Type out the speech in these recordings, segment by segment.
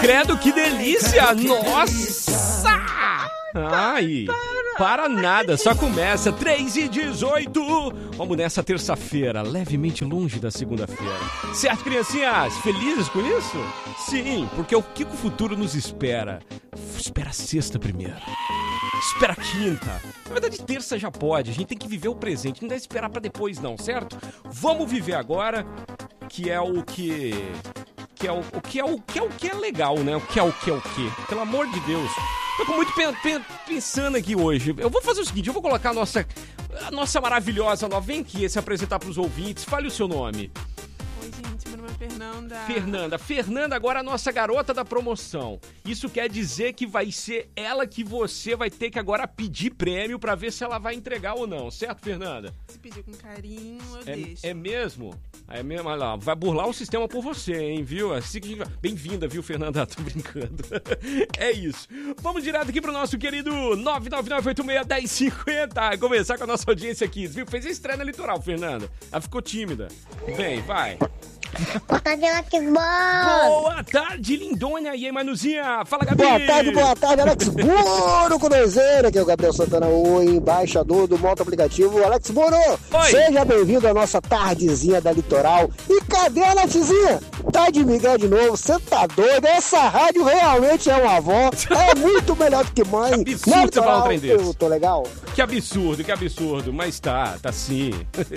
credo, que delícia! Nossa! Ai, para nada, só começa 3h18. Vamos nessa terça-feira, levemente longe da segunda-feira. Certo, criancinhas? Felizes com isso? Sim, porque o que o futuro nos espera? Espera a sexta primeiro. Espera a quinta. Na verdade, terça já pode. A gente tem que viver o presente. Não dá esperar pra depois, não, certo? Vamos viver agora, que é o que... Que é o que é legal, né? O que. Pelo amor de Deus. Tô muito pensando aqui hoje. Eu vou fazer o seguinte, eu vou colocar a nossa maravilhosa nova. Vem aqui se apresentar pros ouvintes. Fale o seu nome. Oi, gente, meu nome é Fernanda. Fernanda agora é a nossa garota da promoção. Isso quer dizer que vai ser ela que você vai ter que agora pedir prêmio pra ver se ela vai entregar ou não. Certo, Fernanda? Se pedir com carinho, eu deixo. É mesmo? É mesmo, olha lá, vai burlar o sistema por você, hein, viu? Bem-vinda, viu, Fernanda? Tô brincando. É isso. Vamos direto aqui pro nosso querido 999861050. Começar com a nossa audiência aqui, viu? Fez a estreia na Litoral, Fernanda. Ela ficou tímida. Bem, vai. Boa tarde, Alex Boro. Boa tarde, lindona. E aí, Manuzinha? Fala, Gabi. Boa tarde, Alex Boro com doiseira. Aqui é o Gabriel Santana, o embaixador do moto aplicativo Alex Boro. Oi. Seja bem-vindo à nossa tardezinha da Litoral. E cadê a Natizinha? Tá de Miguel de novo, você tá doido? Essa rádio realmente é uma avó. É muito melhor do que mãe. Que absurdo você falar um trem desse. Eu tô legal? Que absurdo. Mas tá sim.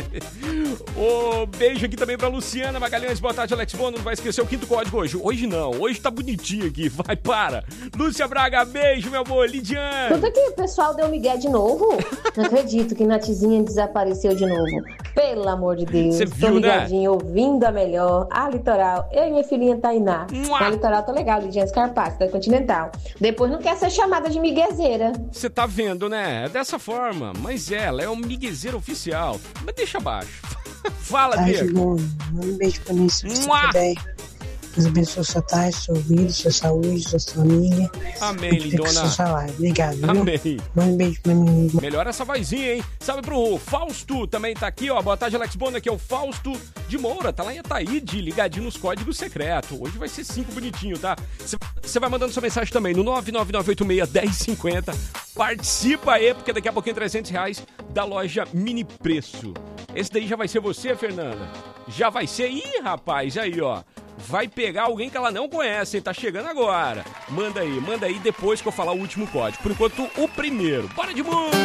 Beijo aqui também pra Luciana Magalhães. Boa tarde, Alex Bono. Não vai esquecer o quinto código hoje. Hoje não. Hoje tá bonitinho aqui. Vai, para. Lúcia Braga, beijo, meu amor. Lidiane. Tudo que o pessoal deu migué de novo? Não acredito que Natizinha desapareceu de novo. Pelo amor de Deus. Você viu, tô ligadinho, né? ouvindo a melhor. A Litoral. Eu e minha filhinha Tainá. Na Litoral tô legal, Lidiane Scarpazzi, da Continental. Depois não quer ser chamada de miguezeira. Você tá vendo, né? É dessa forma. Mas ela é um miguezeiro oficial. Mas deixa abaixo. Fala, Diego. Manda um beijo pra mim, se você puder. Deus abençoe sua tarde, seu ouvido, sua saúde, sua família. Amém, lindona. Obrigado, viu? Amém. Manda um beijo pra mim. Melhora essa vozinha, hein? Salve pro Fausto, também tá aqui, ó. Boa tarde, Alex Bono, aqui é o Fausto de Moura. Tá lá em Ataíde, ligadinho nos códigos secretos. Hoje vai ser 5 bonitinho, tá? Você vai mandando sua mensagem também no 999861050. Participa aí, porque daqui a pouquinho R$300 da loja Mini Preço. Esse daí já vai ser você, Fernanda? Já vai ser? Ih, rapaz, aí, ó. Vai pegar alguém que ela não conhece, hein? Tá chegando agora. Manda aí depois que eu falar o último código. Por enquanto, o primeiro. Bora de música!